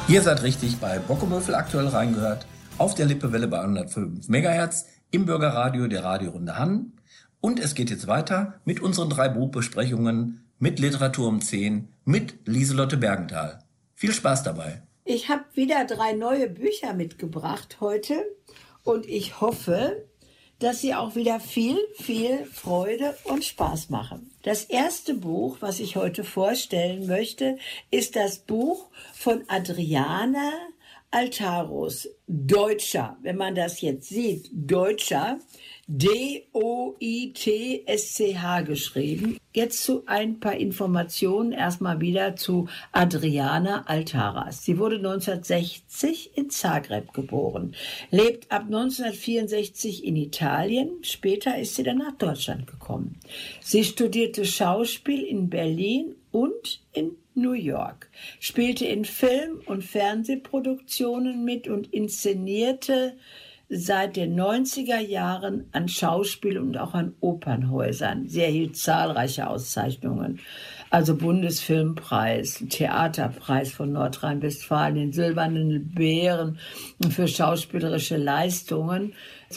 Ihr seid richtig bei Bockomöfel aktuell reingehört, auf der Lippewelle bei 105 MHz, im Bürgerradio der Radiorunde Hamm. Und es geht jetzt weiter mit unseren 3 Buchbesprechungen mit Literatur um 10 mit Lieselotte Bergenthal. Viel Spaß dabei. Ich habe wieder 3 neue Bücher mitgebracht heute und ich hoffe, dass sie auch wieder viel Freude und Spaß machen. Das erste Buch, was ich heute vorstellen möchte, ist das Buch von Adriana Altaros, Deutscher, wenn man das jetzt sieht, Deutscher, D-O-I-T-S-C-H geschrieben. Jetzt zu ein paar Informationen erstmal wieder zu Adriana Altaras. Sie wurde 1960 in Zagreb geboren, lebt ab 1964 in Italien, später ist sie dann nach Deutschland gekommen. Sie studierte Schauspiel in Berlin und in New York, spielte in Film- und Fernsehproduktionen mit und inszenierte seit den 90er Jahren an Schauspiel- und auch an Opernhäusern. Sie erhielt zahlreiche Auszeichnungen, also Bundesfilmpreis, Theaterpreis von Nordrhein-Westfalen, den Silbernen Bären für schauspielerische Leistungen.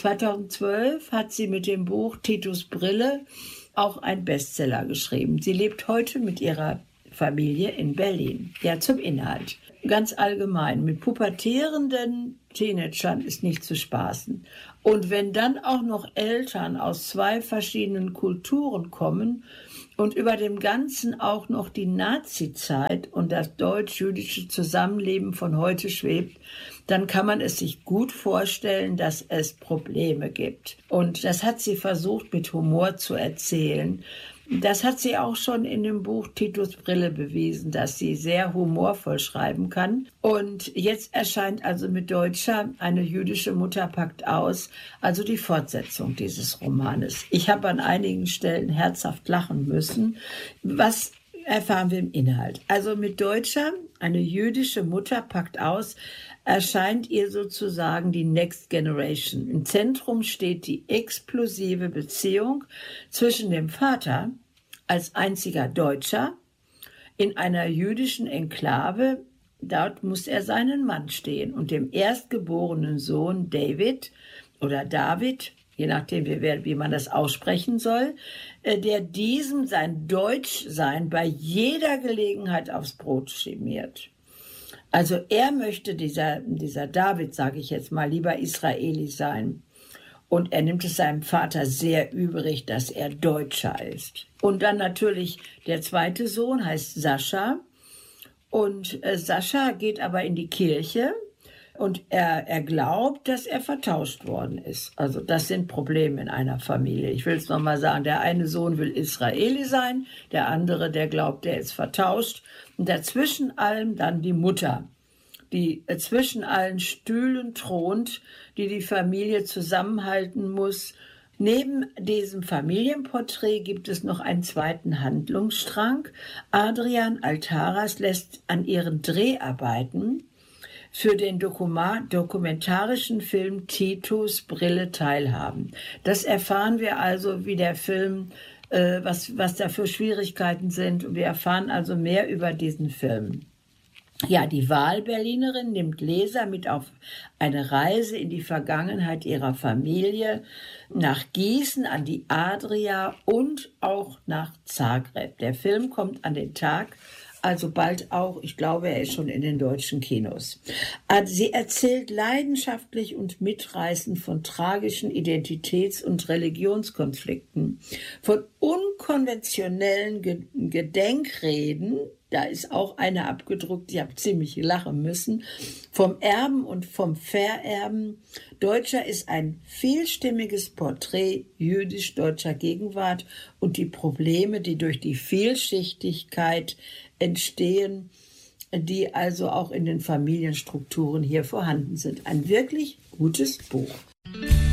2012 hat sie mit dem Buch Titus Brille auch ein Bestseller geschrieben. Sie lebt heute mit ihrer Familie in Berlin. Ja, zum Inhalt. Ganz allgemein, mit pubertierenden Teenagern ist nicht zu spaßen. Und wenn dann auch noch Eltern aus 2 verschiedenen Kulturen kommen und über dem Ganzen auch noch die Nazi-Zeit und das deutsch-jüdische Zusammenleben von heute schwebt, dann kann man es sich gut vorstellen, dass es Probleme gibt. Und das hat sie versucht mit Humor zu erzählen. Das hat sie auch schon in dem Buch Titus Brille bewiesen, dass sie sehr humorvoll schreiben kann. Und jetzt erscheint also mit Deutscher eine jüdische Mutter packt aus, also die Fortsetzung dieses Romanes. Ich habe an einigen Stellen herzhaft lachen müssen. Was erfahren wir im Inhalt? Also mit Deutscher, eine jüdische Mutter packt aus, erscheint ihr sozusagen die Next Generation. Im Zentrum steht die explosive Beziehung zwischen dem Vater als einziger Deutscher in einer jüdischen Enklave, dort muss er seinen Mann stehen, und dem erstgeborenen Sohn David oder David, je nachdem wie man das aussprechen soll, der diesem sein Deutschsein bei jeder Gelegenheit aufs Brot schmiert. Also er möchte, dieser David, sage ich jetzt mal, lieber Israeli sein. Und er nimmt es seinem Vater sehr übrig, dass er Deutscher ist. Und dann natürlich der zweite Sohn heißt Sascha. Und Sascha geht aber in die Kirche und er glaubt, dass er vertauscht worden ist. Also das sind Probleme in einer Familie. Ich will es nochmal sagen, der eine Sohn will Israeli sein, der andere, der glaubt, der ist vertauscht. Und dazwischen allem dann die Mutter, die zwischen allen Stühlen thront, die Familie zusammenhalten muss. Neben diesem Familienporträt gibt es noch einen zweiten Handlungsstrang. Adriana Altaras lässt an ihren Dreharbeiten für den dokumentarischen Film Titus Brille teilhaben. Das erfahren wir also, wie der Film, was da für Schwierigkeiten sind. Und wir erfahren also mehr über diesen Film. Ja, die Wahlberlinerin nimmt Leser mit auf eine Reise in die Vergangenheit ihrer Familie, nach Gießen, an die Adria und auch nach Zagreb. Der Film kommt an den Tag, also bald auch, ich glaube, er ist schon in den deutschen Kinos. Sie erzählt leidenschaftlich und mitreißend von tragischen Identitäts- und Religionskonflikten, von unkonventionellen Gedenkreden, da ist auch eine abgedruckt, ich habe ziemlich lachen müssen, vom Erben und vom Vererben. Deutscher ist ein vielstimmiges Porträt jüdisch-deutscher Gegenwart und die Probleme, die durch die Vielschichtigkeit entstehen, die also auch in den Familienstrukturen hier vorhanden sind. Ein wirklich gutes Buch.